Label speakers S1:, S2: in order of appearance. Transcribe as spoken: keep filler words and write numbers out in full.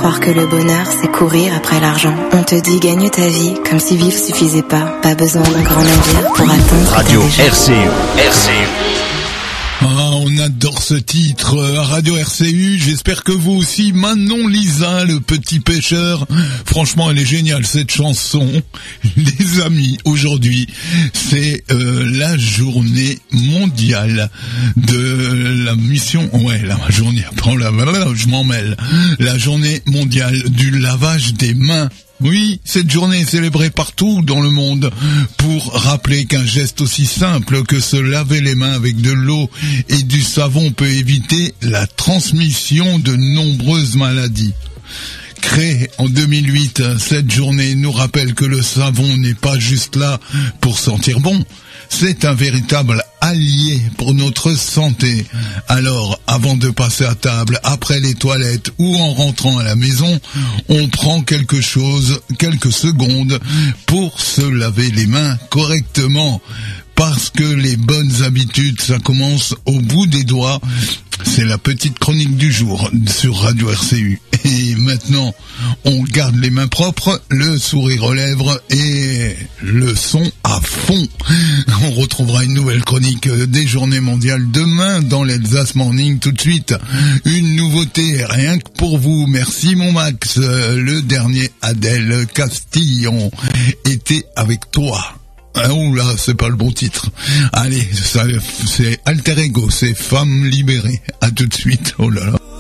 S1: croire que le bonheur, c'est courir après l'argent. On te dit gagne ta vie, comme si vivre suffisait pas. Pas besoin d'un grand navire pour atteindre
S2: Radio
S1: ta
S2: R C U. R C U.
S3: Ah, on adore ce titre à Radio R C U, j'espère que vous aussi. Manon Lisa, le petit pêcheur, franchement elle est géniale cette chanson. Les amis, aujourd'hui c'est euh, la journée mondiale de la mission, ouais la journée, je m'en mêle, la journée mondiale du lavage des mains. Oui, cette journée est célébrée partout dans le monde pour rappeler qu'un geste aussi simple que se laver les mains avec de l'eau et du savon peut éviter la transmission de nombreuses maladies. Créée en deux mille huit, cette journée nous rappelle que le savon n'est pas juste là pour sentir bon. C'est un véritable allié pour notre santé. Alors, avant de passer à table, après les toilettes ou en rentrant à la maison, on prend quelque chose, quelques secondes pour se laver les mains correctement. Parce que les bonnes habitudes, ça commence au bout des doigts. C'est la petite chronique du jour sur Radio R C U. Et maintenant, on garde les mains propres, le sourire aux lèvres et le son à fond. On retrouvera une nouvelle chronique des Journées mondiales demain dans l'Alsace Morning. Tout de suite, une nouveauté rien que pour vous. Merci mon Max. Le dernier Adèle Castillon était avec toi. Ah, oh là, c'est pas le bon titre. Allez, ça, c'est Alter Ego, c'est Femme libérée. À tout de suite. Oh là là.